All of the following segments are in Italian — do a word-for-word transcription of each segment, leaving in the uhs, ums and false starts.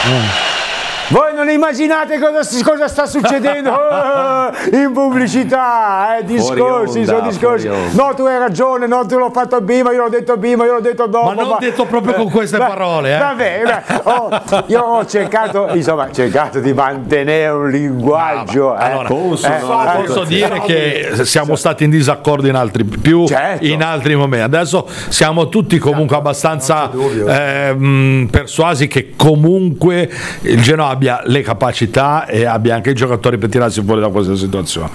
Voi non immaginate cosa, cosa sta succedendo oh, in pubblicità, eh, discorsi, sono discorsi. No, tu hai ragione, no, tu l'ho fatto prima, io l'ho detto prima, io l'ho detto dopo. Ma non ma... detto proprio con queste eh, parole, eh. Vabbè, beh, oh, io ho cercato, insomma, cercato di mantenere un linguaggio. Ah, allora, eh, posso, eh, no, eh, posso eh, dire eh, che siamo stati in disaccordo in altri più certo. in altri momenti. Adesso siamo tutti comunque abbastanza eh, persuasi che comunque il Genoa abbia le capacità e abbia anche i giocatori per tirarsi fuori da questa situazione.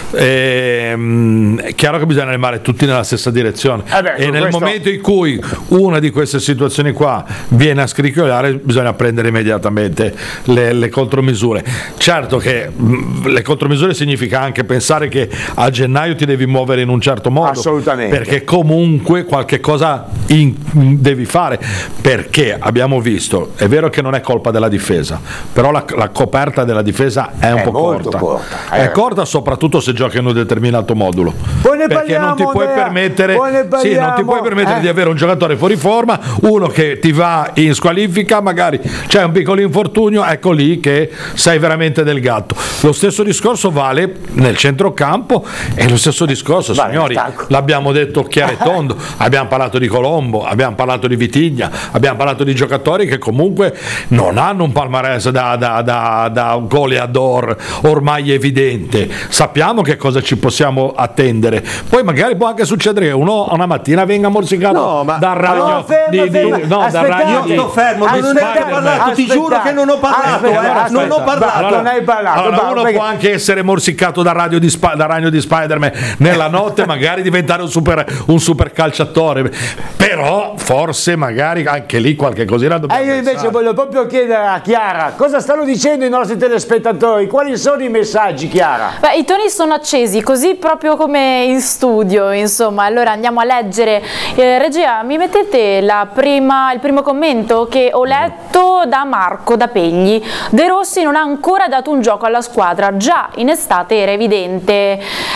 E, mh, è chiaro che bisogna remare tutti nella stessa direzione eh beh, e nel questo... momento in cui una di queste situazioni qua viene a scricchiolare bisogna prendere immediatamente le, le contromisure. Certo che mh, le contromisure significa anche pensare che a gennaio ti devi muovere in un certo modo, assolutamente, perché comunque qualche cosa in, in, devi fare, perché abbiamo visto, è vero che non è colpa della difesa, però la, la coperta della difesa è un è po' corta, corta. Eh. È corta soprattutto se giochi in un determinato modulo, perché parliamo, non ti puoi Andrea, permettere parliamo, sì, non ti puoi permettere eh. di avere un giocatore fuori forma, uno che ti va in squalifica, magari c'è un piccolo infortunio, ecco lì che sei veramente del gatto. Lo stesso discorso vale nel centrocampo e lo stesso discorso, vale, signori, l'abbiamo detto chiaro e tondo, abbiamo parlato di Colombo, abbiamo parlato di Vitigna, abbiamo parlato di giocatori che comunque non hanno un palmarès da, da, da, da un goleador ormai evidente, sappiamo che cosa ci possiamo attendere, poi magari può anche succedere che uno una mattina venga morsicato no, ma, dal ragno no, ferma, di, di, ferma. no, dal ragno io sto fermo, non ho neanche parlato, ti giuro che non ho parlato, aspetta, eh, aspetta, non ho parlato, allora, non hai parlato, allora, uno perché... può anche essere morsicato da, radio di Sp- da ragno di Spider-Man nella notte, magari diventare un super, un super calciatore, però forse magari anche lì qualche cosina dobbiamo eh, io invece pensare. Voglio proprio chiedere a Chiara cosa stanno dicendo i nostri telespettatori, quali sono i messaggi, Chiara? Beh, i toni sono accesi, così proprio come in studio, insomma. Allora andiamo a leggere. Eh, regia, mi mettete la prima, il primo commento che ho letto da Marco da Pegli. De Rossi non ha ancora dato un gioco alla squadra, già in estate era evidente.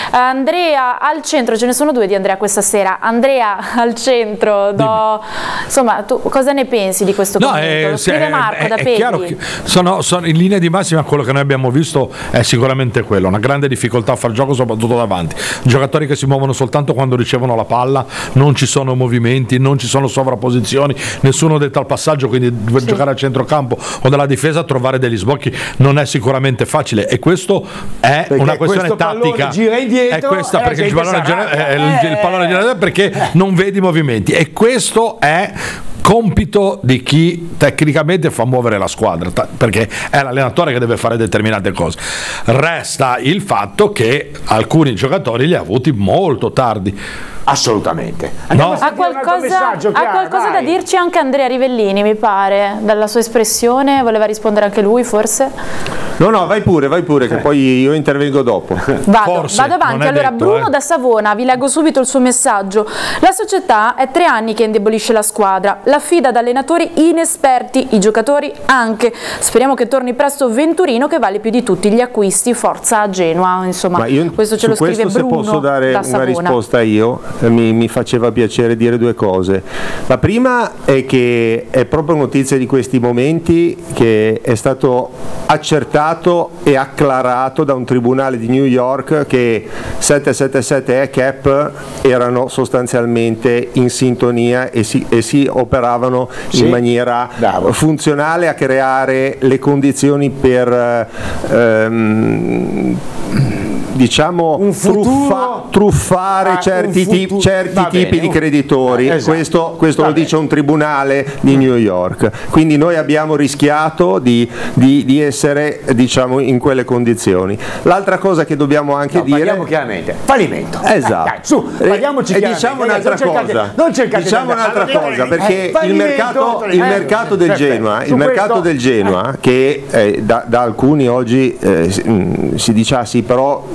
Andrea al centro, ce ne sono due di Andrea questa sera. Andrea al centro, do... insomma, tu cosa ne pensi di questo no, commento? È, Lo scrive Marco è, da è Pegli. Chiaro che sono, sono in linea di massima quello che noi abbiamo visto è sicuramente quello, una grande difficoltà a far gioco soprattutto davanti, giocatori che si muovono soltanto quando ricevono la palla, non ci sono movimenti, non ci sono sovrapposizioni, nessuno detta al passaggio, quindi per sì. giocare al centrocampo o dalla difesa trovare degli sbocchi non è sicuramente facile e questo è perché una questione tattica, gira indietro, è questa perché il pallone gira, eh, il, il pallone gira perché eh. non vedi movimenti e questo è compito di chi tecnicamente fa muovere la squadra, perché è l'allenatore che deve fare determinate cose. Resta il fatto che alcuni giocatori li ha avuti molto tardi. Assolutamente. No. Ha qualcosa, ha qualcosa da dirci anche Andrea Rivellini, mi pare, dalla sua espressione. Voleva rispondere anche lui, forse? No, no, vai pure, vai pure, che poi io intervengo dopo. Vado, forse, vado avanti. Allora, detto, Bruno eh. da Savona, vi leggo subito il suo messaggio. La società è tre anni che indebolisce la squadra, la affida ad allenatori inesperti, i giocatori anche. Speriamo che torni presto Venturino, che vale più di tutti gli acquisti. Forza a Genoa, insomma. Ma io, questo ce lo scrive questo, Bruno. Se posso dare da una Savona. risposta io. Mi, mi faceva piacere dire due cose. La prima è che è proprio notizia di questi momenti che è stato accertato e acclarato da un tribunale di New York che settecentosettantasette e Cap erano sostanzialmente in sintonia e si, e si operavano sì, in maniera bravo. funzionale a creare le condizioni per ehm, diciamo un futuro, truffa, truffare ah, certi, futuro, ti, certi tipi bene, di creditori, esatto, questo, questo lo dice un tribunale di New York, quindi noi abbiamo rischiato di, di, di essere diciamo in quelle condizioni. L'altra cosa che dobbiamo anche no, dire parliamo chiaramente, fallimento, esatto, dai, dai, su, parliamoci e diciamo un'altra cercate, cosa non cercate diciamo un'altra cosa perché eh, il mercato, il mercato del Genoa il mercato del Genoa che eh, da, da alcuni oggi eh, si dice ah sì però